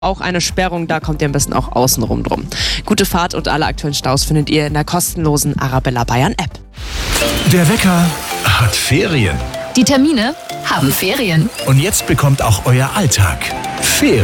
auch eine Sperrung, da kommt ihr am besten auch außenrum drum. Gute Fahrt und alle aktuellen Staus findet ihr in der kostenlosen Arabella Bayern App. Der Wecker hat Ferien. Die Termine haben Ferien. Und jetzt bekommt auch euer Alltag Ferien.